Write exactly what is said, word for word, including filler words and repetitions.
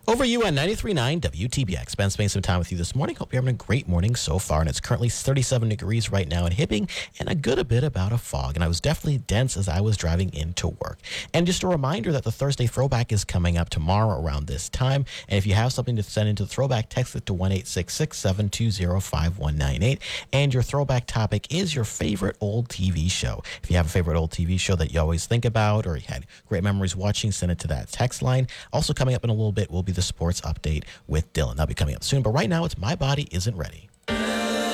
Over you on ninety-three point nine W T B X. Ben spending some time with you this morning. Hope you're having a great morning so far. And it's currently thirty-seven degrees right now in Hibbing and a good a bit about a fog. And I was definitely dense as I was driving into work. And just a reminder that the Thursday Throwback is coming up tomorrow around this time. And if you have something to send into the Throwback, text it to one eight six six, seven two zero, five one nine eight. And your Throwback topic is your favorite old T V show. If you have a favorite old T V show that you always think about or you had great memories watching, send it to that text line. Also coming up in a little bit will be the sports update with Dylan. That'll be coming up soon. But right now, it's My Body Isn't Ready.